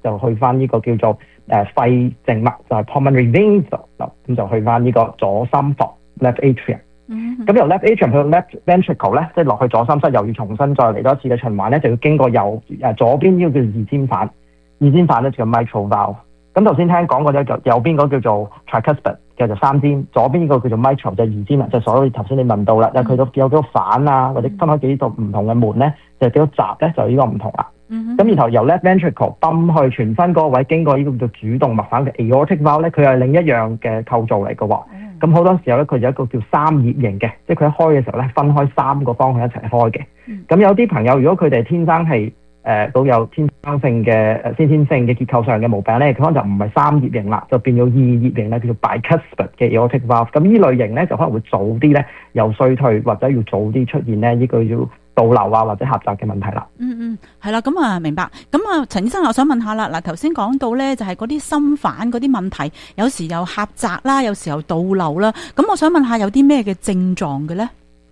就去翻呢個叫做肺靜脈，就係 pulmonary veins 咁就去翻呢個左心房 left atrium。咁由 left atrium 去到 left ventricle 咧，即係落去左心室，又要重新再嚟多一次嘅循環咧，就要經過左邊呢個叫二尖瓣，二尖瓣咧就叫 mitral valve。咁頭先聽講過咧，右邊嗰個叫做 tricuspid 嘅就三尖，左邊呢個叫做 mitral 就二尖啦，就所以頭先你問到啦，因為佢有幾多反啊，或者分開幾度唔同嘅門咧，就幾多閘咧，就呢個唔同啦。咁然後由 left ventricle 泵去全身嗰個位，經過呢個叫做主動脈瓣嘅 aortic valve 咧，佢係另一樣嘅構造嚟嘅喎。咁好多時候咧，佢有一個叫三葉形嘅，即係佢一開嘅時候咧，分開三個方向一齊開嘅。咁有啲朋友如果佢哋天生係都有先天性嘅結構上嘅毛病咧，佢可能就唔係三葉形啦，就變咗二葉形咧，叫做 bicuspid 嘅 aortic valve。咁呢類型咧就可能會早啲咧有衰退，或者要早啲出現咧呢個要倒流啊或者狹窄嘅問題啦。 係啦，咁啊明白。咁啊陳醫生，我想問下啦，嗱頭先講到咧就係嗰啲心瓣嗰啲問題，有時又狹窄啦，有時候倒流啦。咁我想問下有啲咩嘅症狀嘅咧？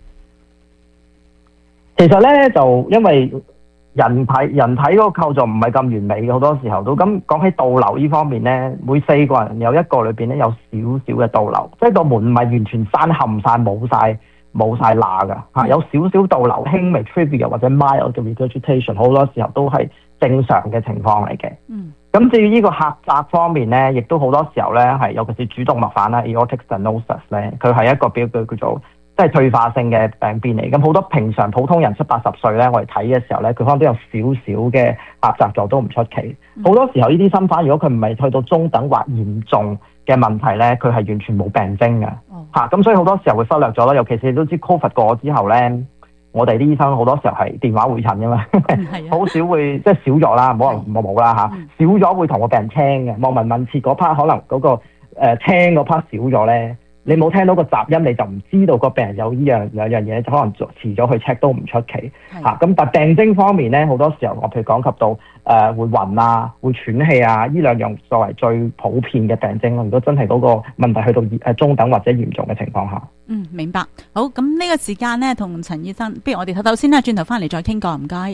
其實咧就因為人體嗰個構造唔係咁完美嘅，好多時候都咁講起倒流呢方面咧，每4個人有1個裏邊咧有少少嘅倒流，即係個門唔係完全閂冚晒冇晒罅㗎嚇，有少少倒流，輕微 trivial 或者 mild 嘅 regurgitation， 好多時候都係正常嘅情況嚟嘅。咁至於呢個狹窄方面咧，亦都好多時候咧係，尤其是主動脈瓣啦 aortic stenosis 咧，佢係一個叫做即係退化性嘅病變嚟。咁好多平常普通人70-80歲咧，我哋睇嘅時候咧，佢可能都有少少嘅狹窄咗，都唔出奇。好多時候呢啲心瓣，如果佢唔係去到中等或嚴重嘅問題咧，佢係完全冇病徵嘅嚇。咁所以好多時候會忽略咗啦。尤其是你都知 COVID 過之後咧，我哋啲醫生好多時候係電話會診㗎嘛，好少會即係少咗啦，唔好話冇啦嚇，少咗會同個病人聽嘅，望聞問切嗰 part 可能嗰個聽嗰 part 少咗咧。你冇聽到個雜音，你就唔知道個病人有呢兩樣嘢，就可能遲咗去 check 都唔出奇嚇。咁但病徵方面咧，好多時候我譬如講及到會暈啊、會喘氣啊，呢兩樣作為最普遍嘅病徵咯。如果真係嗰個問題去到中等或者嚴重嘅情況下， 明白。好，咁呢個時間咧，同陳醫生，不如我哋唞唞先啦，轉頭翻嚟再傾過，唔該。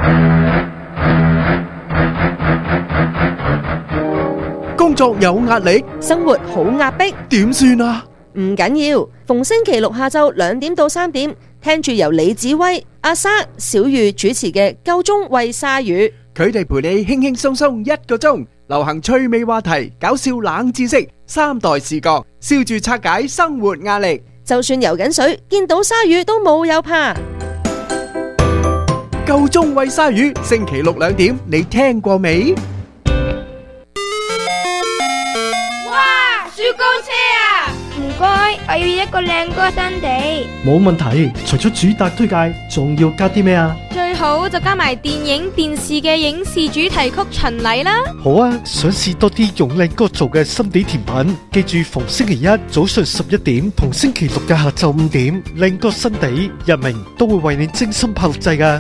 工作有壓力， 生活好壓迫， 點算啊？ 唔緊要，逢星期六下晝2點到3點，聽住由李子威、阿莎、小玉主持嘅《夠鐘餵鯊魚》， 佢哋陪你輕輕鬆鬆1個鐘，流行趣味話題、搞笑冷知識、3代視角，笑住拆解生活壓力。 就算游緊水，見到鯊魚都冇有怕。 夠鐘餵鯊魚，星期六2點，你聽過未？ 雪糕車啊！唔該，我要一個靚哥新地。 冇問題，除咗主打推介，仲要加啲咩啊？ 最好就加埋電影、電視嘅影視主題曲巡禮啦。 好啊，想試多啲用靚哥做嘅心地甜品，記住逢星期一早上11點同星期六嘅下晝5點，靚哥新地日明都會為你精心拍錄製㗎。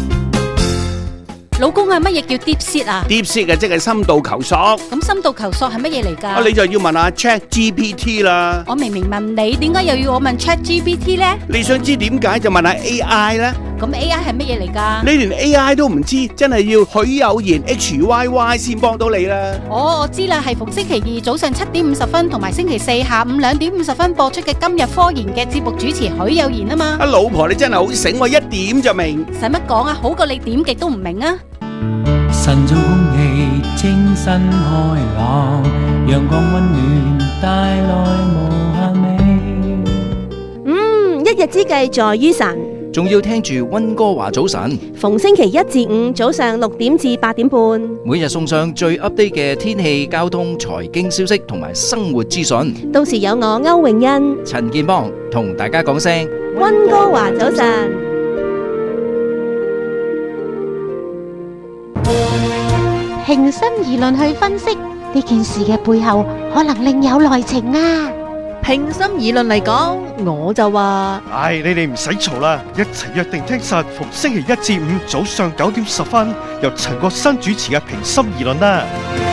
老公啊，乜嘢叫 deep seat 啊 ？deep seat 即係深度求索。 咁深度求索係乜嘢嚟㗎？ 你就要問下 ChatGPT 啦。 我明明問你，點解又要我問 ChatGPT 咧？ 你想知點解就問下 AI 啦。 咁 AI 係乜嘢嚟㗎？ 你連 AI 都唔知，真係要許有賢 HYY 先幫到你啦。 我知啦，係逢星期二早上7點50分同埋星期四下午2點50分播出嘅今日科研嘅節目主持許有賢啊嘛。 老婆你真係好醒喎，一點就明。 使乜講啊？好過你點極都唔明啊！ 晨早空氣清新開朗，陽光溫暖帶來無限美。 一日之計在於晨， 仲要聽住溫哥華早晨， 逢星期1至5早上6點至8點半， 每日送上最 update 嘅天氣、交通、財經消息同埋生活資訊。 到時有我歐詠欣、 陳建邦同大家講聲溫哥華早晨。 平心而論去分析呢件事嘅背後，可能另有內情啊！ 平心而論嚟講，我就話： 你哋唔使嘈啦，一齊約定聽實，逢星期1至5早上9點10分，由陳國新主持嘅平心而論啦。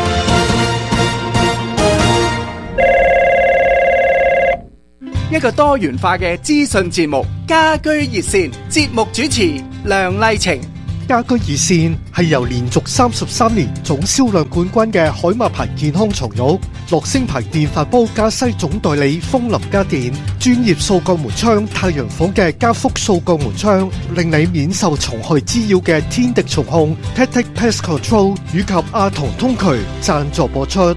一個多元化嘅資訊節目，家居熱線節目主持梁麗晴。 家居熱線係由連續33年總銷量冠軍嘅海馬牌健康床褥、樂聲牌電飯煲加西總代理風林家電、專業掃角門窗太陽房嘅加福掃角門窗，令你免受蟲害滋擾嘅天敵蟲控 Tactic Pest Control 以及阿童通渠贊助播出。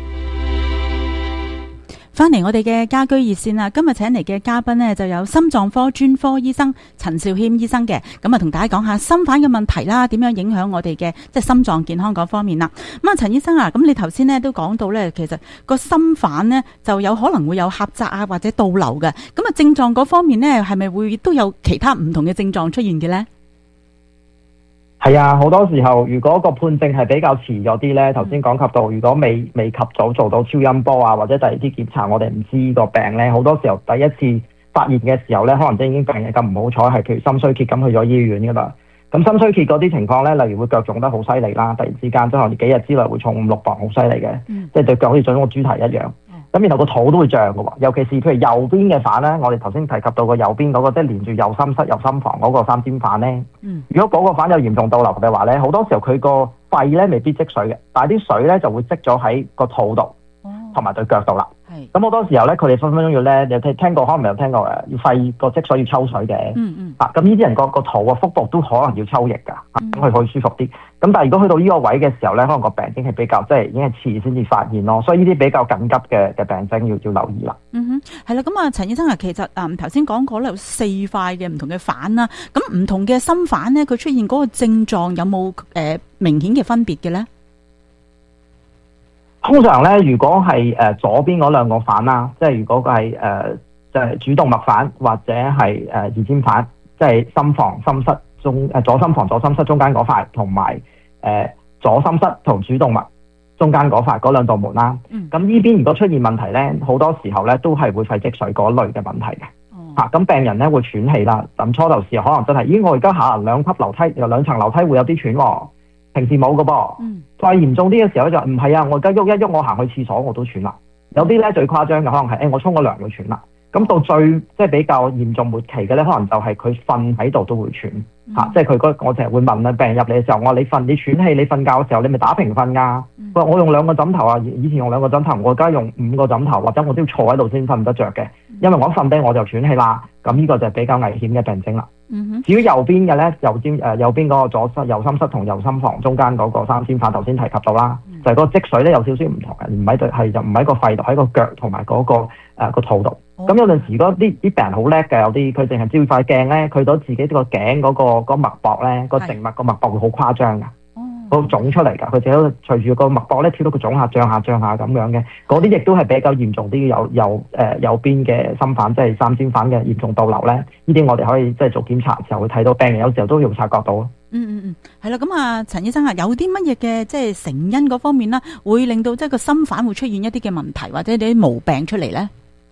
翻嚟我哋嘅家居熱線啦，今日請嚟嘅嘉賓呢，就有心臟科專科醫生陳肇謙醫生嘅，咁啊同大家講下心瓣嘅問題啦，點樣影響我哋嘅即係心臟健康嗰方面啦。咁啊，陳醫生啊，咁你頭先呢都講到呢，其實個心瓣呢就有可能會有狹窄啊或者倒流嘅，咁啊症狀嗰方面呢，係咪會都有其他唔同嘅症狀出現嘅呢？ 係啊，好多時候如果個判證係比較遲咗啲咧，頭先講及到，如果未及早做到超音波啊，或者第二啲檢查，我哋唔知個病咧，好多時候第一次發現嘅時候咧，可能即係已經病人咁唔好彩，係譬如心衰竭咁去咗醫院噶啦。咁心衰竭嗰啲情況咧，例如會腳腫得好犀利啦，突然之間即係幾日之內會重5-6磅，好犀利嘅，即係對腳好似腫個豬蹄一樣。咁然後個肚都會脹嘅喎，尤其是譬如右邊嘅瓣咧，我哋頭先提及到個右邊嗰個即係連住右心室、右心房嗰個三尖瓣咧。如果嗰個瓣有嚴重倒流嘅話咧，好多時候佢個肺咧未必積水嘅，但係啲水咧就會積咗喺個肚度，同埋對腳度啦。咁好多時候咧，佢哋分分鐘要咧，你聽過可能未有聽過要肺個積水要抽水嘅。咁呢啲人個肚啊、腹部都可能要抽液㗎，咁佢可以舒服啲。咁但係如果去到呢個位嘅時候咧，可能個病已經係比較即係已經係遲先至發現咯，所以呢啲比較緊急嘅病徵要留意啦。 係啦，咁啊陳醫生啊，其實頭先講過咧有4塊嘅唔同嘅瓣啦，咁唔同嘅心瓣咧，佢出現嗰個症狀有冇明顯嘅分別嘅咧？通常咧，如果係左邊嗰兩個瓣啦，即係如果佢係就係主動脈瓣或者係二尖瓣，即係心房心室左心房左心室中間嗰塊，同埋左心室同主動脈中間嗰塊嗰兩道門啦。咁呢邊如果出現問題咧，好多時候咧都係會肺積水嗰類嘅問題嘅。咁病人咧會喘氣啦。咁初頭時可能真係，咦我而家下2層樓梯，有2層樓梯會有啲喘喎。平時冇㗎噃，再嚴重啲嘅時候就唔係啊！我而家喐一喐，我行去廁所我都喘啦。有啲咧最誇張嘅可能係我沖個涼會喘啦。咁到最即係比較嚴重末期嘅咧，可能就係佢瞓喺度都會喘即係我成日會問病人入嚟嘅時候，我話你喘氣，你瞓覺嘅時候你咪打平瞓㗎。佢話我用2個枕頭啊，以前用2個枕頭，我而家用5個枕頭，或者我都要坐喺度先瞓得着嘅，因為我一瞓低我就喘氣啦。咁呢個就係比較危險嘅病徵啦。至於右邊嘅咧，右邊嗰個右心室同右心房中間嗰個三尖瓣，頭先提及到啦，就係個積水咧有少少唔同嘅，唔喺個肺度，喺個腳同埋嗰個肚度。咁有陣時如果啲病人好叻嘅，有啲佢淨係照塊鏡咧，佢到自己個頸嗰個脈搏咧，個靜脈個脈搏會好誇張㗎。個腫出嚟㗎，佢自己隨住個脈搏咧跳到個腫下漲下咁樣嘅，嗰啲亦都係比較嚴重啲，右邊嘅心瓣即係三尖瓣嘅嚴重倒流咧，呢啲我哋可以即係做檢查嘅時候會睇到，病人有時候都要察覺到咯。 係啦，咁啊陳醫生啊，有啲乜嘢嘅即係成因嗰方面啦，會令到即係個心瓣會出現一啲嘅問題或者啲毛病出嚟咧？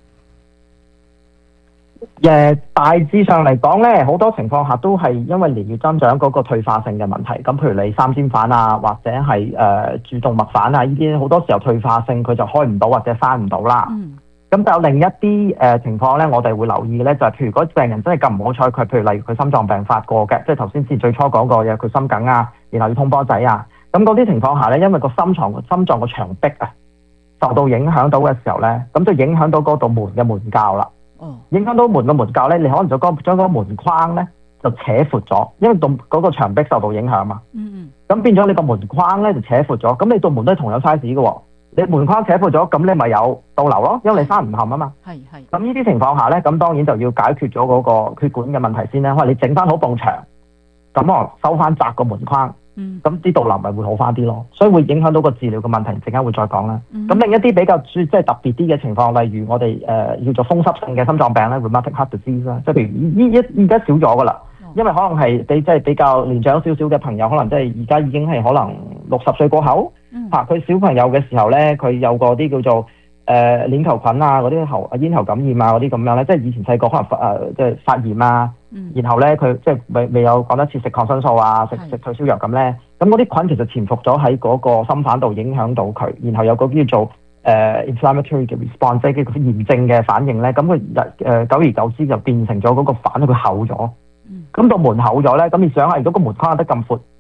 大致上嚟講咧，好多情況下都係因為年月增長嗰個退化性嘅問題。咁譬如你三尖瓣啊，或者係主動脈瓣啊，呢啲好多時候退化性佢就開唔到或者閂唔到啦。咁就有另一啲情況咧，我哋會留意咧，就係譬如如果病人真係咁唔好彩，佢譬如例如佢心臟病發過嘅，即係頭先最初講過嘅，佢心梗啊，然後要通波仔啊，咁嗰啲情況下咧，因為個心臟個牆壁啊受到影響到嘅時候咧，咁就影響到嗰道門嘅門鉸啦。影響到門嘅門鉸咧，你可能就將嗰個門框咧就扯闊咗，因為嗰個牆壁受到影響嘛。咁變咗你個門框咧就扯闊咗，咁你道門都係同樣 size 嘅喎。你門框扯闊咗，咁你咪有倒流咯，因為你閂唔冚啊嘛。咁呢啲情況下咧，咁當然就要解決咗嗰個血管嘅問題先啦。可能你整翻好埲牆，咁我收翻窄個門框。咁啲倒流咪會好翻啲咯，所以會影響到個治療嘅問題，陣間會再講啦。咁另一啲比較即係特別啲嘅情況，例如我哋叫做風濕性嘅心臟病咧 ，rheumatic heart disease 啦，即係譬如而家少咗噶啦，因為可能係即係比較年長少少嘅朋友，可能即係而家已經係可能60歲過後，佢小朋友嘅時候咧，佢有個啲叫做鏈球菌啊，嗰啲咽喉感染啊，嗰啲咁樣咧，即係以前細個可能即係發炎啊。然後咧，佢即係未有講得切食抗生素啊，食退燒藥咁咧，咁嗰啲菌其實潛伏咗喺嗰個心瓣度，影響到佢，然後有個叫做inflammatory 嘅 response，即係叫炎症嘅反應咧，咁佢久而久之就變成咗嗰個瓣佢厚咗，咁到門厚咗咧，咁你想下如果個門框得咁闊，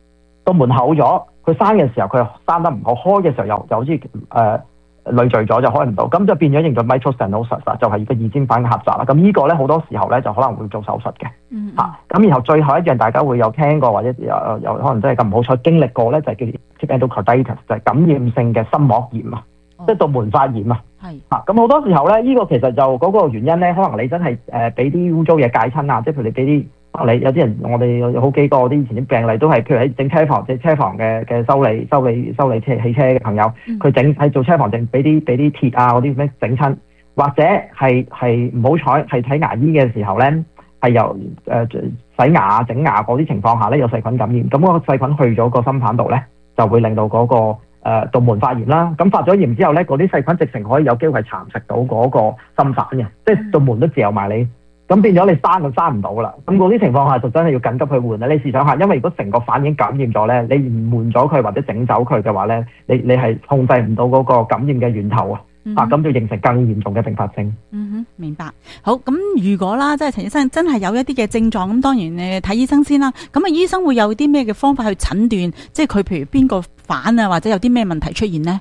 到門厚咗，佢閂嘅時候佢又閂得唔好，開嘅時候又好似累贅咗就開唔到，咁就變咗形咗 mitral stenosis，就係個二尖瓣嘅狹窄啦。咁呢個咧好多時候咧就可能會做手術嘅。咁然後最後一樣大家會有聽過或者有可能真係咁唔好彩經歷過咧，就係叫 acute endocarditis，就係感染性嘅心膜炎啊，即係道門發炎啊。咁好多時候咧，呢個其實就嗰個原因咧，可能你真係俾啲污糟嘢戒親啊，即係譬如你俾啲。你有啲人，我哋有好幾個啲以前啲病例都係，譬如喺整車房，即係車房嘅修理汽車嘅朋友，佢整喺做車房整俾啲鐵啊嗰啲咩整親，或者係唔好彩係睇牙醫嘅時候咧，係由洗牙整牙嗰啲情況下咧有細菌感染，咁嗰個細菌去咗個心瓣度咧，就會令到嗰個道門發炎啦。咁發咗炎之後咧，嗰啲細菌直情可以有機會係蠶食到嗰個心瓣嘅，即係道門都嚼埋你。咁變咗你閂就閂唔到啦，咁嗰啲情況下就真係要緊急去換啦。你試想下，因為如果成個瓣已經感染咗咧，你唔換咗佢或者整走佢嘅話咧，你係控制唔到嗰個感染嘅源頭啊，咁就形成更嚴重嘅併發症。 明白。好，咁如果啦，即係陳醫生真係有一啲嘅症狀，咁當然你睇醫生先啦。咁啊，醫生會有啲咩嘅方法去診斷，即係佢譬如邊個瓣啊，或者有啲咩問題出現呢？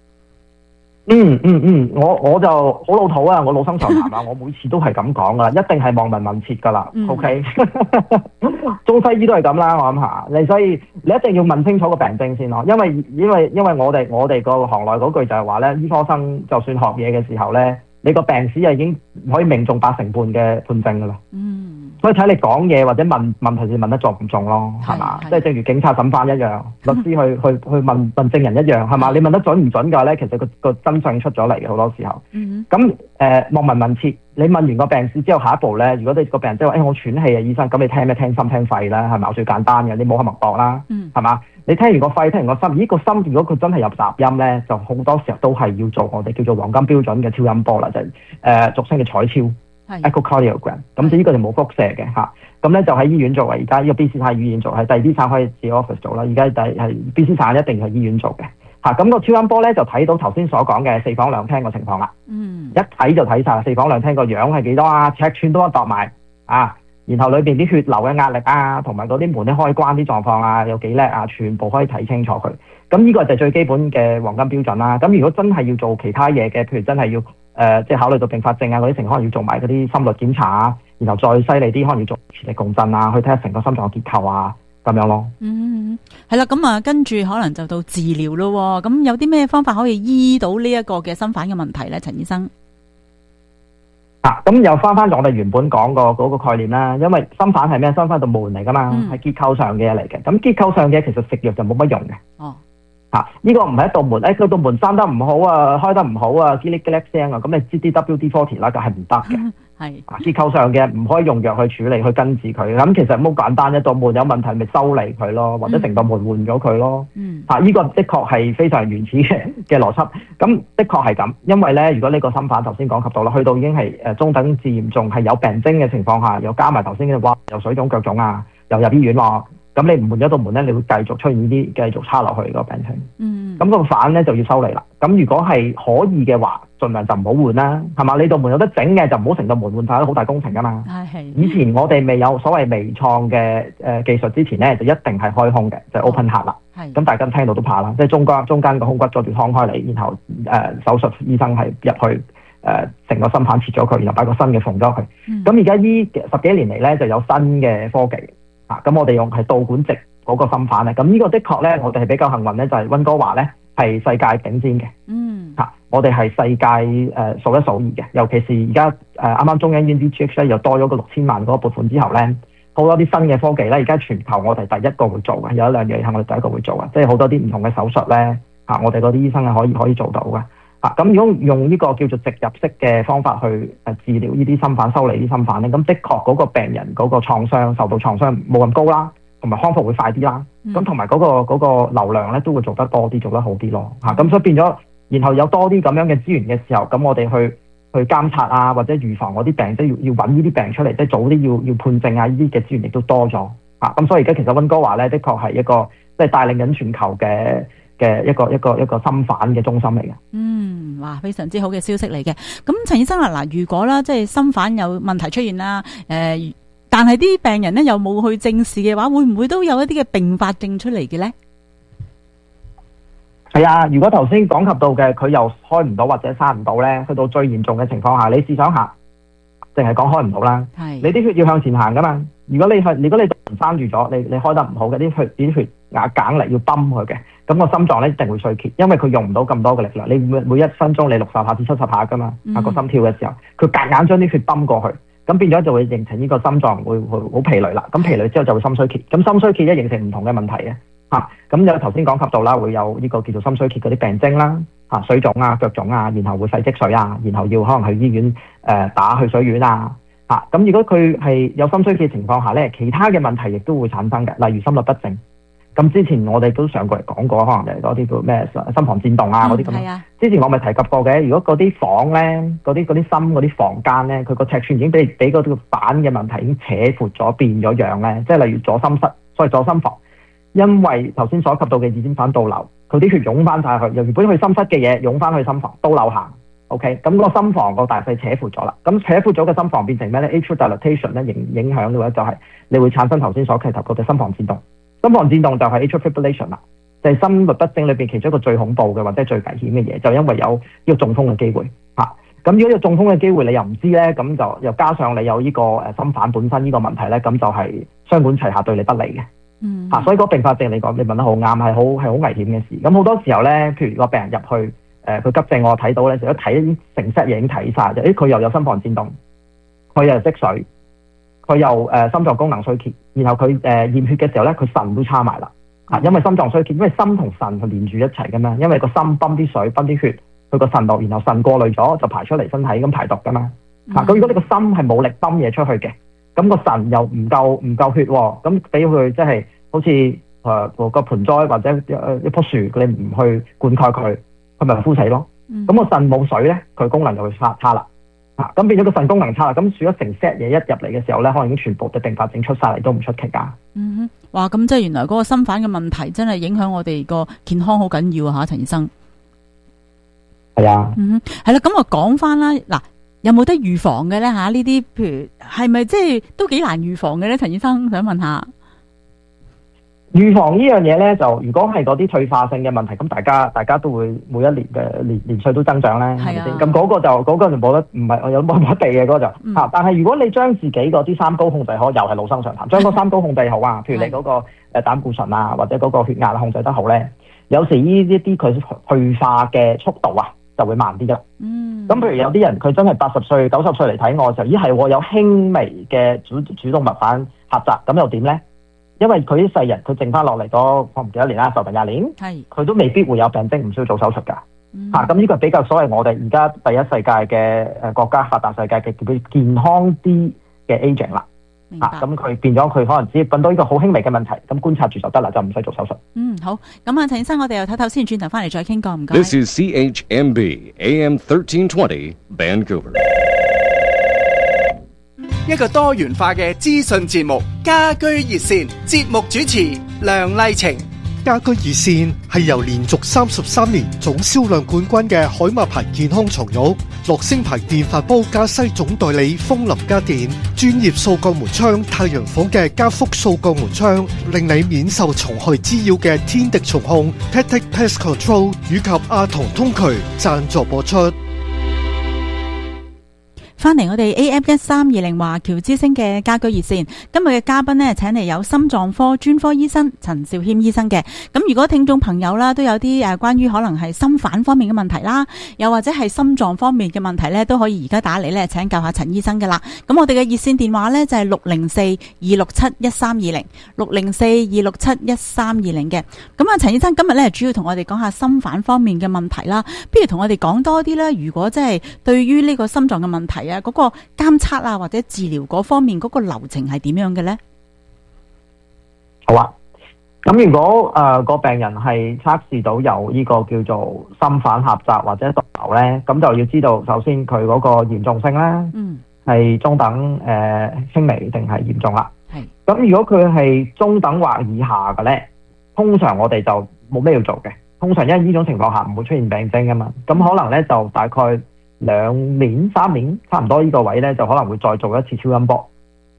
我就好老土啊，我老生常談啊，我每次都係咁講噶，一定係望聞問切噶啦。OK， 中西醫都係咁啦，我諗下你，所以你一定要問清楚個病徵先咯，因為我哋個行內嗰句就係話咧，醫科生就算學嘢嘅時候咧，你個病史係已經可以命中8成半嘅判證噶啦。所以睇你講嘢或者問問題，是問得中唔中咯，係嘛？即係正如警察審犯一樣，律師去問證人一樣，係嘛？你問得準唔準㗎咧？其實個真相出咗嚟嘅好多時候。咁望聞問切，你問完個病史之後，下一步咧，如果你個病人即係話我喘氣啊，醫生，咁你聽咩？聽心聽肺啦，係咪？最簡單嘅，你冇口脈搏啦，係嘛？你聽完個肺，聽完個心，呢個心如果佢真係有雜音咧，就好多時候都係要做我哋叫做黃金標準嘅超音波啦，就係俗稱嘅彩超。echocardiogram， 咁就呢個就冇輻射嘅嚇，咁咧就喺醫院做嘅，而家呢個 BC 省醫院做，係第二啲省可以自己 office 做啦，而家係 BC 省一定係醫院做嘅嚇，咁個超音波咧就睇到頭先所講嘅4房2廳嘅情況啦，一睇就睇晒4房2廳個樣係幾多啊，尺寸都度埋啊，然後裏邊啲血流嘅壓力啊，同埋嗰啲門啲開關啲狀況啊，有幾叻啊，全部可以睇清楚佢，咁呢個就係最基本嘅黃金標準啦。咁如果真係要做其他嘢嘅，譬如真係要即係考慮到併發症啊嗰啲情況，可能要做埋嗰啲心率檢查啊，然後再犀利啲，可能要做磁力共振啊，去睇下成個心臟嘅結構啊，咁樣咯。 係啦，咁啊，跟住可能就到治療咯。咁有啲咩方法可以醫到呢一個嘅心瓣嘅問題咧，陳醫生？ 咁又翻我哋原本講過嗰個概念啦，因為心瓣係咩？心瓣道門嚟噶嘛，係結構上嘅嘢嚟嘅。咁結構上嘅其實食藥就冇乜用嘅。呢個唔係一道門，佢道門閂得唔好啊，開得唔好啊，嘰哩嘰哩聲啊，咁你知啲 WD-40 啦，就係唔得嘅。結構上嘅唔可以用藥去處理，去根治佢。咁其實好簡單，一道門有問題咪修理佢咯，或者成道門換咗佢咯。呢個的確係非常原始嘅邏輯。咁的確係咁，因為咧，如果呢個心瓣頭先講及到啦，去到已經係中等至嚴重，係有病徵嘅情況下，又加埋頭先嘅話，又水腫腳腫啊，又入醫院喎。咁你唔換咗道門咧，你會繼續出現呢啲繼續差落去個病情。咁個瓣咧就要修理啦。咁如果係可以嘅話，盡量就唔好換啦，係嘛？你道門有得整嘅就唔好成道門換晒，都好大工程噶嘛。以前我哋未有所謂微創嘅技術之前咧，就一定係開胸嘅，就係 open heart 啦。咁大家聽到都怕啦，即係中間個胸骨再住劏開嚟，然後手術醫生係入去成個心瓣切咗佢，然後擺個新嘅縫咗佢。咁而家呢10幾年嚟咧就有新嘅科技。咁我哋用係導管植嗰個心瓣咧，咁呢個的確咧，我哋係比較幸運咧，就係溫哥華咧係世界頂尖嘅。我哋係世界數一數二嘅，尤其是而家啱啱中央醫院 DGH 咧又多咗個6000萬嗰個撥款之後咧，好多啲新嘅科技咧，而家全球我哋第一個會做嘅，有一兩樣係我哋第一個會做嘅，即係好多啲唔同嘅手術咧我哋嗰啲醫生係可以做到嘅。咁如果用呢個叫做植入式嘅方法去治療呢啲心瓣，修理啲心瓣咧，咁的確嗰個病人嗰個創傷受到創傷冇咁高啦，同埋康復會快啲啦。咁同埋嗰個流量咧都會做得多啲，做得好啲咯。咁所以變咗，然後有多啲咁樣嘅資源嘅時候，咁我哋去監察啊，或者預防嗰啲病，即係要揾呢啲病出嚟，即係早啲要判證啊，呢啲嘅資源亦都多咗。咁所以而家其實溫哥華咧，的確係一個即係帶領緊全球嘅一個心瓣嘅中心嚟嘅。 哇，非常之好嘅消息嚟嘅。咁陳醫生啊，嗱，如果啦，即係心瓣有問題出現啦， 但係啲病人咧又冇去正視嘅話，會唔會都有一啲嘅併發症出嚟嘅咧？ 係啊，如果頭先講及到嘅佢又開唔到或者生唔到咧，去到最嚴重嘅情況下，你試想下，淨係講開唔到啦，你啲血要向前行噶嘛。如果你生住咗，你開得唔好嘅，啲血壓硬力要泵佢嘅，咁個心臟咧一定會衰竭，因為佢用唔到咁多嘅力量。你每一分鐘你60下至70下噶嘛，個心跳嘅時候，佢夾硬將啲血泵過去，咁變咗就會形成呢個心臟會好疲累啦。咁疲累之後就會心衰竭，咁心衰竭一形成唔同嘅問題嘅。咁有頭先講及到啦，會有呢個叫做心衰竭嗰啲病徵啦，水腫啊、腳腫啊，然後會肺積水啊，然後要可能去醫院打去水丸啊。咁如果佢係有心衰竭情況下咧，其他嘅問題亦都會產生嘅，例如心律不正。咁之前我哋都上過嚟講過，可能係嗰啲叫咩心房顫動啊嗰啲咁。之前我咪提及過嘅，如果嗰啲房咧，嗰啲心嗰啲房間咧，佢個尺寸已經俾嗰個板嘅問題已經扯闊咗、變咗樣咧，即係例如左心室，所謂左心房。因為頭先所及到嘅二尖瓣倒流，佢啲血湧翻晒去，由原本去心室嘅嘢湧翻去心房倒流行 ，OK， 咁個心房個大細扯闊咗啦，咁扯闊咗嘅心房變成咩咧 ？atrial dilatation 咧影響嘅話就係你會產生頭先所提及過嘅心房顫動，心房顫動就係 atrial fibrillation 啦，就係心律不正裏邊其中一個最恐怖嘅或者最危險嘅嘢，就因為有呢個中風嘅機會嚇。咁如果有中風嘅機會你又唔知咧，咁就又加上你有呢個心瓣本身呢個問題咧，咁就係雙管齊下對你不利嘅。所以嗰併發症嚟講，你問得好啱，係好危險嘅事。咁好多時候咧，譬如個病人入去，佢急症我睇到咧，就一睇成 set 嘢已經睇晒，佢又有心房顫動，佢又積水，佢又心臟功能衰竭，然後佢驗血嘅時候咧，佢腎都差埋啦。因為心臟衰竭，因為心同腎係連住一齊噶嘛，因為個心泵啲水、泵啲血去個腎度，然後腎過濾咗就排出嚟身體咁排毒噶嘛。咁如果你個心係冇力泵嘢出去嘅，咁個腎又唔夠血喎，咁俾佢即係好似個盆栽或者一棵樹，你唔去灌溉佢，佢咪枯死咯。咁個腎冇水咧，佢功能就會差啦。咁變咗個腎功能差啦，咁如果成 set 嘢一入嚟嘅時候咧，可能已經全部嘅併發症出晒嚟都唔出奇㗎。 哇！咁即係原來嗰個心瓣嘅問題真係影響我哋個健康好緊要啊！嚇，陳醫生。 係啊。 係啦，咁我講翻啦，嗱。有冇得預防嘅咧嚇？呢啲譬如係咪即係都幾難預防嘅咧？陳醫生想問下。 預防呢樣嘢咧，就如果係嗰啲退化性嘅問題，咁大家都會每一年嘅年歲都增長咧，係咪先？咁嗰個就冇得，唔係有冇得避嘅嗰個就嚇。但係如果你將自己嗰啲三高控制好，又係老生常談，將嗰三高控制好啊，譬如你嗰個膽固醇啊，或者嗰個血壓控制得好咧，有時呢一啲佢退化嘅速度啊，就會慢啲㗎。咁譬如有啲人佢真係80歲、90歲嚟睇我嘅時候，係我有輕微嘅主動脈瓣狹窄，咁又點咧？因為佢啲世人佢剩翻落嚟嗰我唔記得年啦，10年20年，佢都未必會有病徵，唔需要做手術㗎。咁呢個比較所謂我哋而家第一世界嘅國家發達世界嘅叫健康啲嘅 aging 啦。咁佢變咗佢可能只揾到呢個好輕微嘅問題，咁觀察住就得啦，就唔使做手術。 好。咁啊，陳醫生，我哋又睇先，轉頭翻嚟再傾過，唔該。 This is CHMB AM 1320 Vancouver。 一個多元化嘅資訊節目，家居熱線節目主持梁麗晴。 家居熱線係由連續33年總銷量冠軍嘅海馬牌健康床褥、樂聲牌電飯煲加西總代理風林家電、專業掃鋼門窗太陽房嘅加福掃鋼門窗，令你免受蟲害滋擾嘅天敵蟲控 Tactic Pest Control 以及阿童通渠贊助播出。 翻嚟我哋 AM1320華僑之聲嘅家居熱線，今日嘅嘉賓呢，請嚟有心臟科專科醫生陳肇謙醫生嘅。咁如果聽眾朋友啦都有啲關於可能係心瓣方面嘅問題啦，又或者係心臟方面嘅問題呢，都可以而家打嚟呢請教下陳醫生噶啦。咁我哋嘅熱線電話呢，就係604-267-1320 604-267-1320嘅。咁啊，陳醫生今日呢，主要同我哋講下心瓣方面嘅問題啦，不如同我哋講多啲啦。如果即係對於呢個心臟嘅問題嗰個監測啊，或者治療嗰方面嗰個流程係點樣嘅咧？ 好啊，咁如果個病人係測試到有呢個叫做心瓣狹窄或者倒流咧，咁就要知道首先佢嗰個嚴重性啦，係中等、輕微定係嚴重啦。係。咁如果佢係中等或以下嘅咧，通常我哋就冇咩要做嘅。通常因為呢種情況下唔會出現病徵噶嘛，咁可能咧就大概2年3年差唔多呢個位咧，就可能會再做一次超音波，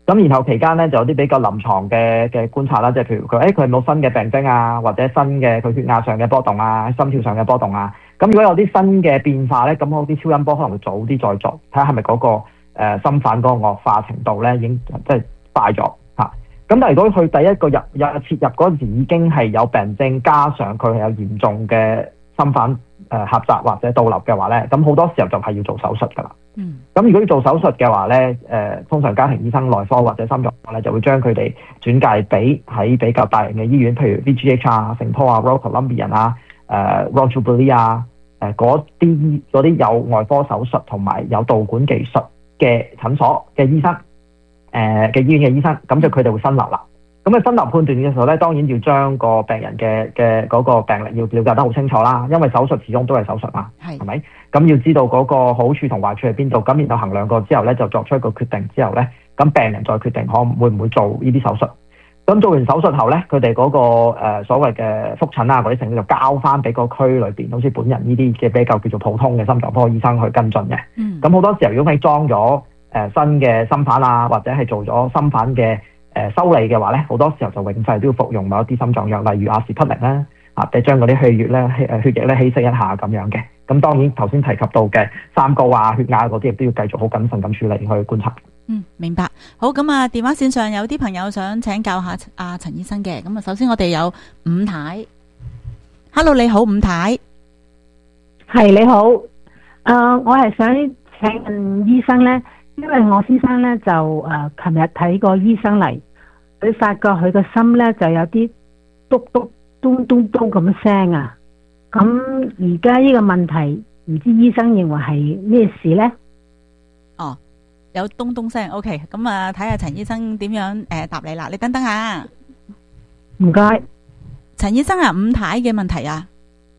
咁然後期間咧就有啲比較臨床嘅觀察啦，即係譬如佢有冇新嘅病徵啊，或者新嘅佢血壓上嘅波動啊、心跳上嘅波動啊。咁如果有啲新嘅變化咧，咁嗰啲超音波可能會早啲再做，睇下係咪嗰個心瓣嗰個惡化程度咧已經即係快咗嚇。咁但係如果佢第一個切入嗰陣時已經係有病徵，加上佢係有嚴重嘅心瓣狹窄或者倒流嘅話咧，咁好多時候就係要做手術㗎啦。咁如果要做手術嘅話咧，通常家庭醫生內科或者心臟科咧就會將佢哋轉介俾喺比較大型嘅醫院，譬如 VGH 啊、聖保啊、Royal Columbian 啊、Royal Jubilee 啊，嗰啲有外科手術同埋有導管技術嘅診所嘅醫生，嘅醫院嘅醫生，咁就佢哋會分流啦。咁喺分流判斷嘅時候咧，當然要將個病人嘅嗰個病歷要了解得好清楚啦，因為手術始終都係手術嘛，係咪？咁要知道嗰個好處同壞處喺邊度，咁然後衡量過之後咧，就作出一個決定之後咧，咁病人再決定會唔會做呢啲手術。咁做完手術後咧，佢哋嗰個所謂嘅覆診啊嗰啲程序就交翻俾個區裏邊，好似本人呢啲嘅比較叫做普通嘅心臟科醫生去跟進嘅。咁好多時候如果佢裝咗新嘅心瓣啊，或者係做咗心瓣嘅修理嘅話咧，好多時候就永世都要服用某一啲心臟藥，例如阿士匹靈啦，即係將嗰啲血液咧稀釋一下咁樣嘅。咁當然頭先提及到嘅三高啊、血壓嗰啲，亦都要繼續好謹慎咁處理去觀察。 明白。好，咁啊，電話線上有啲朋友想請教下阿陳醫生嘅。咁啊，首先我哋有伍太。Hello， 你好，伍太。 係你好。我係想請問醫生咧，因為我先生咧就琴日睇過醫生嚟，佢發覺佢個心咧就有啲篤篤咚咚咚咁聲啊。咁而家呢個問題，唔知醫生認為係咩事咧？ 哦，有咚咚聲。OK， 咁啊，睇下陳醫生點樣答你啦。你等等下。 唔該。 陳醫生啊，伍太嘅問題啊。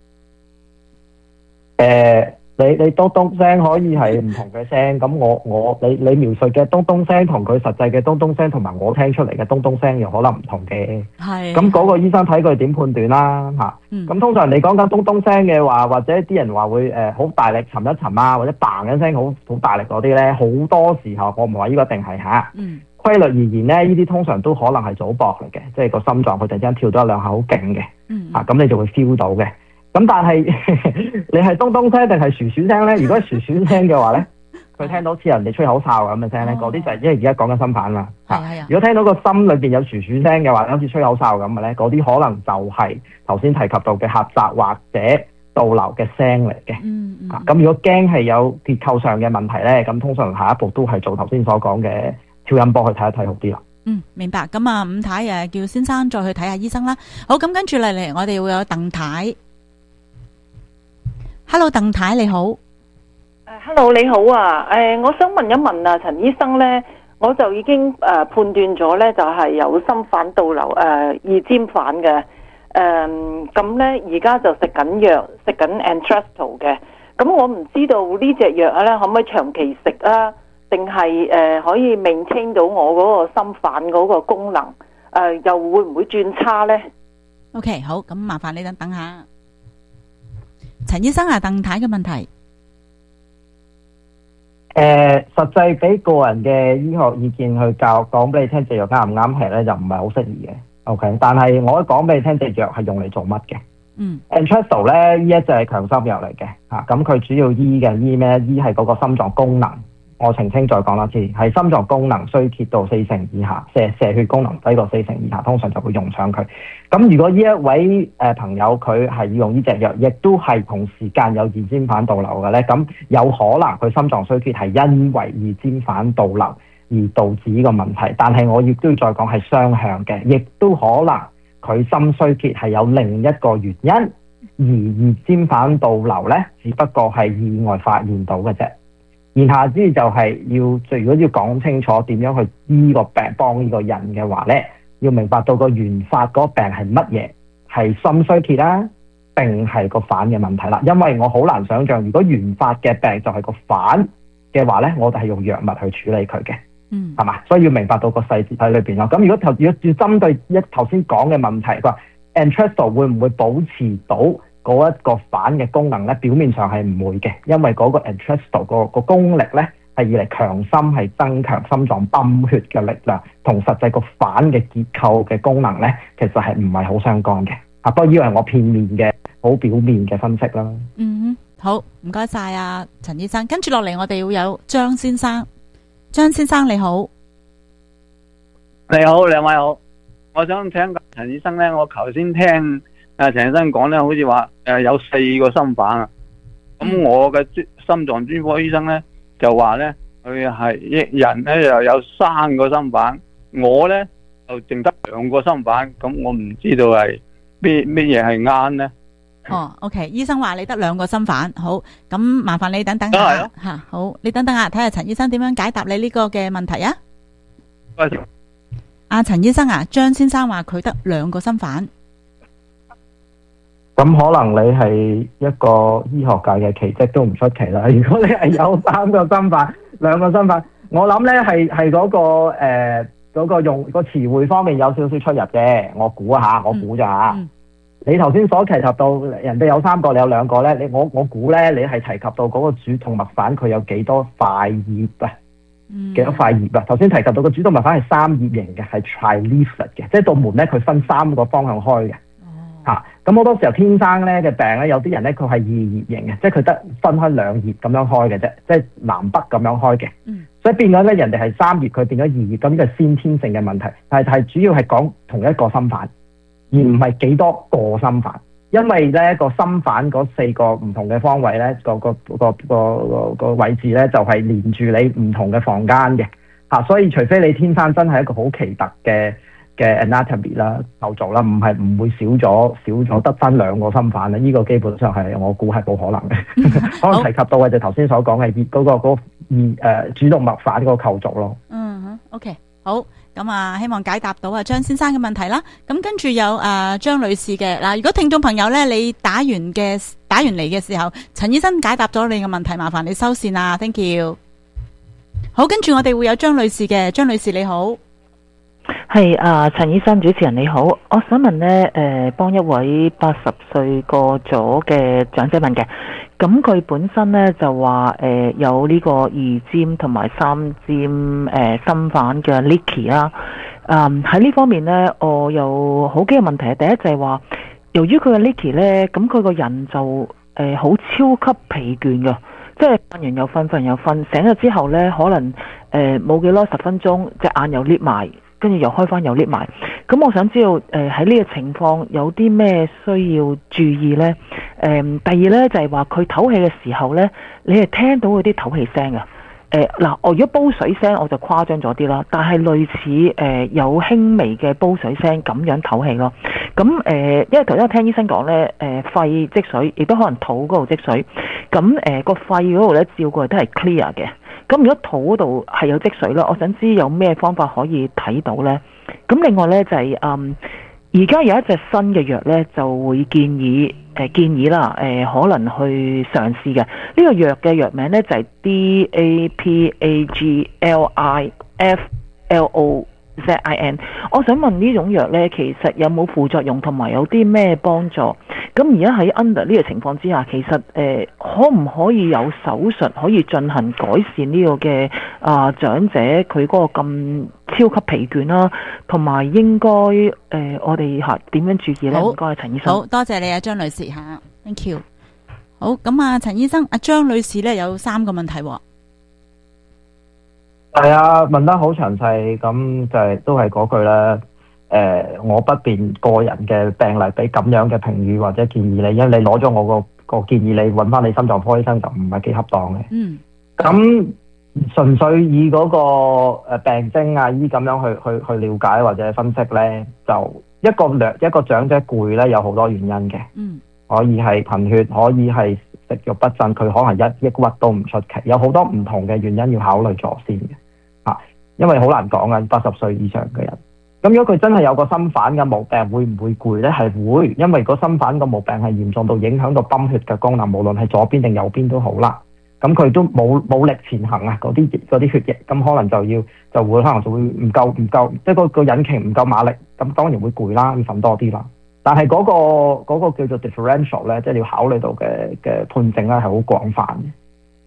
你咚咚聲可以係唔同嘅聲，咁你描述嘅咚咚聲同佢實際嘅咚咚聲，同埋我聽出嚟嘅咚咚聲又可能唔同嘅。係。咁嗰個醫生睇佢點判斷啦嚇。咁通常你講緊咚咚聲嘅話，或者啲人話會好大力沉一沉啊，或者嘭一聲好大力嗰啲咧，好多時候我唔話呢個一定係嚇。規律而言咧，呢啲通常都可能係早搏嚟嘅，即係個心臟佢突然之間跳咗一兩下好勁嘅。咁你就會 feel 到嘅。咁但係你係咚咚聲定係薯薯聲咧？如果係薯薯聲嘅話咧，佢聽到似人哋吹口哨咁嘅聲咧，嗰啲就係因為而家講緊心瓣啦。如果聽到個心裏邊有薯薯聲嘅話，好似吹口哨咁嘅咧，嗰啲可能就係頭先提及到嘅狹窄或者倒流嘅聲嚟嘅。咁如果驚係有結構上嘅問題咧，咁通常下一步都係做頭先所講嘅超音波去睇一睇好啲啦。 明白。咁啊，伍太叫先生再去睇下醫生啦。好，咁跟住嚟，我哋會有鄧太。Hello， 鄧太你好。 Hello， 你好啊。我想問一問啊，陳醫生咧，我就已經判斷咗咧，就係有心瓣倒流二尖瓣嘅。咁咧而家就食緊藥，食緊 Entresto 嘅。咁我唔知道呢隻藥咧可唔可以長期食啊？定係可以 maintain 到我嗰個心瓣嗰個功能？又會唔會轉差咧 ？OK， 好，咁麻煩你等下。陳醫生啊，鄧太嘅問題。 實際俾個人嘅醫學意見去講俾你聽，隻藥啱唔啱係咧，就唔係好適宜嘅。OK， 但係我講俾你聽，隻藥係用嚟做乜嘅？Entresto 咧，呢一隻係強心藥嚟嘅嚇，咁佢主要醫咩？醫係嗰個心臟功能。我澄清再講多次，係心臟功能衰竭到4成以下，射血功能低過4成以下，通常就會用上佢。咁如果呢一位朋友佢係要用呢隻藥，亦都係同時間有二尖瓣倒流嘅咧，咁有可能佢心臟衰竭係因為二尖瓣倒流而導致呢個問題。但係我亦都要再講係雙向嘅，亦都可能佢心衰竭係有另一個原因，而二尖瓣倒流咧，只不過係意外發現到嘅啫。言下之意就係如果要講清楚點樣去醫個病幫呢個人嘅話咧，要明白到個原發嗰個病係乜嘢，係心衰竭啦，定係個瓣嘅問題啦。因為我好難想像，如果原發嘅病就係個瓣嘅話咧，我哋係用藥物去處理佢嘅，係嘛？所以要明白到個細節喺裏邊咯。咁如果要針對頭先講嘅問題，佢話 Entresto 會唔會保持到嗰一個瓣嘅功能咧？表面上係唔會嘅，因為嗰個 Entresto 個功力咧係以嚟強心，係增強心臟泵血嘅力量，同實際個瓣嘅結構嘅功能咧，其實係唔係好相干嘅。不過以為我片面嘅、好表面嘅分析啦。 好，唔該晒啊，陳醫生。跟住落嚟，我哋會有張先生。張先生你好， 你好，兩位好。我想請教陳醫生咧，我頭先聽陳醫生講咧，好似話有4個心瓣啊。咁我嘅心臟專科醫生咧就話咧，佢係人咧又有3個心瓣，我咧就淨得2個心瓣。咁我唔知道係咩嘢係啱咧。 OK， 醫生話你得2個心瓣，好，咁麻煩你等等下吓，好，你等等下睇下陳醫生點樣解答你呢個嘅問題啊。阿陳醫生啊，張先生話佢得2個心瓣， 咁可能你係一個醫學界嘅奇蹟都唔出奇啦。如果你係有3個心瓣、2個心瓣，我諗咧係嗰個用個詞彙方面有少少出入嘅。我估咋。你頭先所提及到人哋有3個，你有2個咧，我估咧，你係提及到嗰個主動脈瓣佢有幾多塊葉啊？幾多塊葉啊？頭先提及到個主動脈瓣係3葉形嘅，係 tri-leaflet 嘅，即係道門咧佢分3個方向開嘅。咁好多時候天生咧嘅病咧，有啲人咧佢係2葉形嘅，即係佢得分開2葉咁樣開嘅啫，即係南北咁樣開嘅。所以變咗咧，人哋係3葉，佢變咗2葉，咁呢個先天性嘅問題，係主要係講同一個心瓣，而唔係幾多個心瓣，因為咧個心瓣嗰4個唔同嘅方位咧，個位置咧就係連住你唔同嘅房間嘅嚇，所以除非你天生真係一個好奇特嘅 anatomy 啦、構造啦，唔會少咗得翻2個心瓣啦，呢個基本上係我估係冇可能嘅。可能提及到嘅就頭先所講嘅嗰個主動脈瓣嗰個構造咯。 OK， 好。咁啊，希望解答到啊張先生嘅問題啦。咁跟住有張女士嘅嗱，如果聽眾朋友咧，你打完嚟嘅時候，陳醫生解答咗你嘅問題，麻煩你收線啊 ，thank you。好，跟住我哋會有張女士嘅，張女士你好， 係陳醫生主持人你好，我想問咧幫一位80歲過咗嘅長者問嘅。咁佢本身咧就話有呢個2尖同埋3尖心瓣嘅 leaky 啦。喺呢方面咧，我有好幾個問題。第一就係話，由於佢嘅 leaky 咧，咁佢個人就好超級疲倦㗎，即係瞓完又瞓，瞓完又瞓，醒咗之後咧，可能冇幾多10分鐘，隻眼又裂埋，跟住又開翻又裂埋。咁我想知道喺呢個情況有啲咩需要注意呢？第二呢，就係話佢唞氣嘅時候呢，你係聽到嗰啲唞氣聲嘅。我如果煲水聲我就誇張咗啲啦，但係類似有輕微嘅煲水聲咁樣唞氣咯。咁因為頭先我聽醫生講呢，肺積水，亦都可能肚嗰度積水。咁個肺嗰度呢，照過嚟都係 clear 嘅。咁如果肚嗰度係有積水啦，我想知有咩方法可以睇到呢？咁另外呢，就係而家有一隻新嘅藥呢，就會建議啦，可能去嘗試嘅。呢個藥嘅藥名呢，就係 DAPAGLIFLOZIN。我想問呢種藥呢，其實有冇副作用同埋有啲咩幫助？咁而家喺 under 呢個情況之下，其實可唔可以有手術可以進行改善呢個嘅長者佢嗰個咁超級疲倦啦，同埋應該我哋點樣注意呢？唔該，陳醫生。 好多謝你啊，張女士嚇 ，thank you。好，咁啊，陳醫生，阿張女士咧有3個問題喎。 係啊，問得好詳細，咁就係都係嗰句啦。我不便個人嘅病例俾咁樣嘅評語或者建議你，因為你攞咗我個建議，你揾翻你心臟科醫生就唔係幾恰當嘅。咁純粹以嗰個病徵啊醫咁樣去了解或者分析咧，就一個長者攰咧有好多原因嘅。可以係貧血，可以係食慾不振，佢可能抑鬱都唔出奇，有好多唔同嘅原因要考慮咗先嘅。因為好難講啊，80歲以上嘅人。咁如果佢真係有個心瓣嘅毛病，會唔會攰呢？係會，因為個心瓣個毛病係嚴重到影響到泵血嘅功能，無論係左邊定右邊都好啦。咁佢都冇力前行啊，嗰啲血液，咁可能就會唔夠，即係個引擎唔夠馬力，咁當然會攰啦，要瞓多啲啦。但係嗰個叫做 differential 咧，即係你要考慮到嘅判證咧係好廣泛嘅。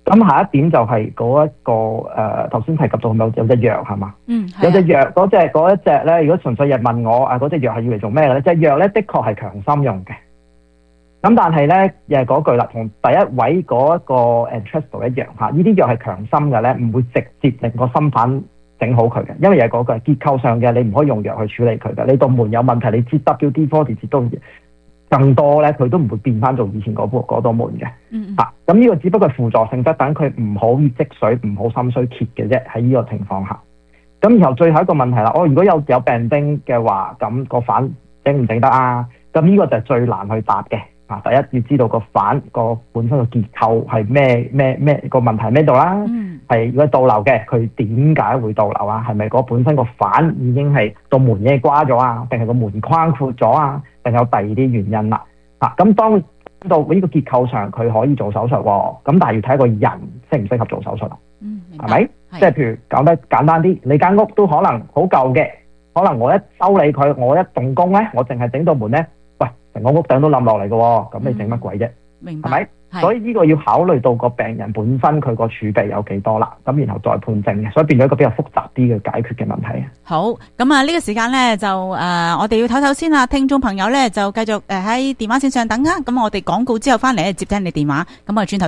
咁下一點就係嗰一個頭先提及到有隻藥係嘛？有隻藥嗰一隻咧，如果純粹係問我嗰隻藥係要嚟做咩嘅咧？隻藥咧的確係強心用嘅。咁但係咧，又係嗰句啦，同第一位嗰一個 Entresto 一樣嚇，呢啲藥係強心嘅咧，唔會直接令個心瓣整好佢嘅，因為又係嗰句結構上嘅，你唔可以用藥去處理佢嘅。你道門有問題，你接 WD-40接到更多咧，佢都唔會變翻做以前嗰道門嘅。咁呢個只不過係輔助性質，等佢唔好積水，唔好心衰竭嘅啫。喺呢個情況下，咁然後最後一個問題啦，如果有病徵嘅話，咁個反整唔整得啊？咁呢個就係最難去答嘅。第一要知道個反個本身個結構係咩個問題喺咩度啦？係如果倒流嘅，佢點解會倒流啊？係咪嗰本身個反已經係道門已經瓜咗啊？定係個門框闊咗啊？定有第二啲原因啦？咁當到呢個結構上佢可以做手術喎，咁但係要睇一個人適唔適合做手術啊？係咪？即係譬如講得簡單啲，你間屋都可能好舊嘅，可能我一修理佢，我一動工咧，我淨係整道門咧。成個屋頂都冧落嚟嘅喎，咁你整乜鬼啫？ 明白， 係咪？所以呢個要考慮到個病人本身佢個儲備有幾多啦，咁然後再判證嘅，所以變咗一個比較複雜啲嘅解決嘅問題。 好，咁啊呢個時間咧就我哋要唞唞先啦，聽眾朋友咧就繼續喺電話線上等啊，咁我哋廣告之後翻嚟接聽你電話，咁啊轉頭。